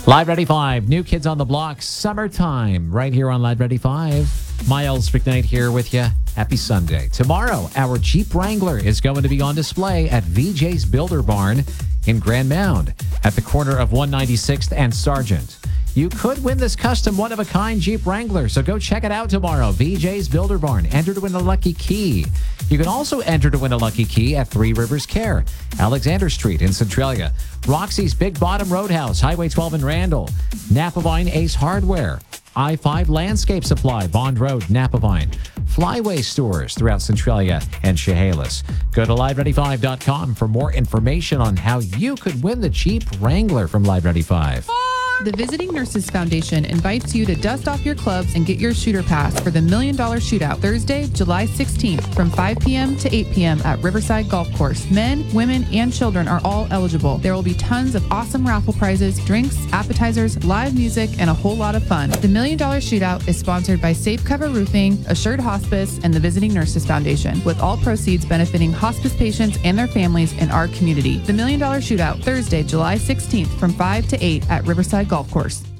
Live Ready 5, New Kids on the Block, summertime, right here on Live Ready 5. Miles McKnight here with you. Happy Sunday. Tomorrow, our Jeep Wrangler is going to be on display at VJ's Builder Barn in Grand Mound at the corner of 196th and Sargent. You could win this custom one-of-a-kind Jeep Wrangler, so go check it out tomorrow. VJ's Builder Barn. Enter to win a lucky key. You can also enter to win a lucky key at Three Rivers Care, Alexander Street in Centralia, Roxy's Big Bottom Roadhouse, Highway 12 in Randall, Napavine Ace Hardware, I-5 Landscape Supply, Bond Road, Napavine, Flyway stores throughout Centralia and Chehalis. Go to LiveReady5.com for more information on how you could win the Jeep Wrangler from Live Ready 5. The Visiting Nurses Foundation invites you to dust off your clubs and get your shooter pass for the $1 Million Shootout Thursday, July 16th from 5 p.m. to 8 p.m. at Riverside Golf Course. Men, women, and children are all eligible. There will be tons of awesome raffle prizes, drinks, appetizers, live music, and a whole lot of fun. The $1 Million Shootout is sponsored by Safe Cover Roofing, Assured Hospice, and the Visiting Nurses Foundation, with all proceeds benefiting hospice patients and their families in our community. The $1 Million Shootout Thursday, July 16th from 5 to 8 at Riverside Golf Course.